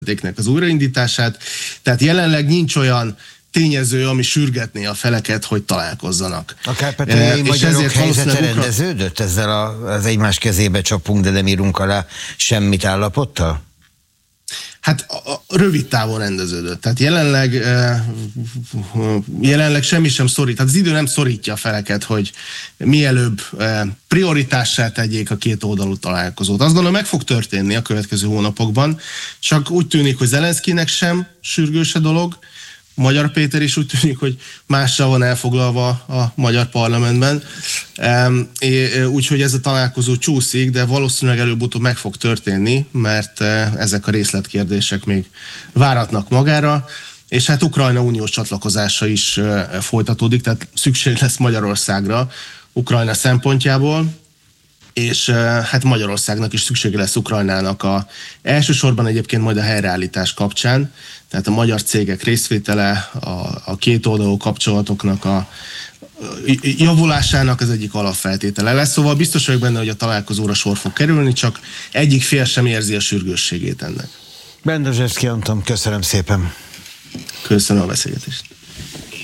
az újraindítását, tehát jelenleg nincs olyan tényező, ami sürgetné a feleket, hogy találkozzanak. A kárpátaljai magyarok helyzete rendeződött ezzel az egymás kezébe csapunk, de nem írunk alá semmit állapottal? Hát rövid távon rendeződött. Tehát jelenleg semmi sem szorít. Tehát az idő nem szorítja a feleket, hogy mielőbb prioritássá tegyék a két oldalú találkozót. Azt gondolom, meg fog történni a következő hónapokban, csak úgy tűnik, hogy Zelenszkinek sem sürgős a dolog, Magyar Péter is úgy tűnik, hogy mással van elfoglalva a magyar parlamentben. Úgyhogy ez a találkozó csúszik, de valószínűleg előbb-utóbb meg fog történni, mert ezek a részletkérdések még váratnak magára, és hát Ukrajna uniós csatlakozása is folytatódik, tehát szükség lesz Magyarországra Ukrajna szempontjából, és hát Magyarországnak is szüksége lesz Ukrajnának elsősorban egyébként majd a helyreállítás kapcsán, tehát a magyar cégek részvétele, a kétoldalú kapcsolatoknak a javulásának az egyik alapfeltétele lesz. Szóval biztos vagyok benne, hogy a találkozóra sor fog kerülni, csak egyik fél sem érzi a sürgősségét ennek. Bendezsevszky Anton, köszönöm szépen. Köszönöm a beszélgetést.